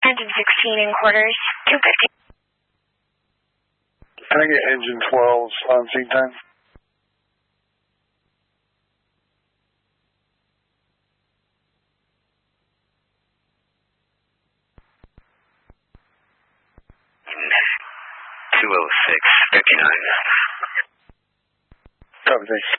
Engine 16 in quarters, 250. Can I get engine 12s on seat time? $206.59. Copy, thanks.